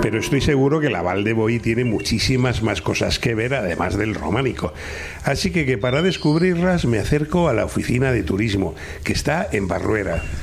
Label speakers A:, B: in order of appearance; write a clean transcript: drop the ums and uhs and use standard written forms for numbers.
A: pero estoy seguro que la Val de Boí tiene muchísimas más cosas que ver además del románico. Así que para descubrirlas me acerco a la oficina de turismo, que está en Barruera.